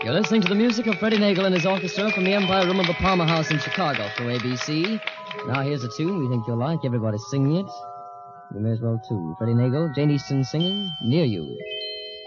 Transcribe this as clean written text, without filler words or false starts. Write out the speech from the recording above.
You're listening to the music of Freddie Nagel and his orchestra from the Empire Room of the Palmer House in Chicago for ABC. Now here's a tune we think you'll like. Everybody's singing it. You may as well, too. Freddie Nagel, Jane Easton singing, Near You.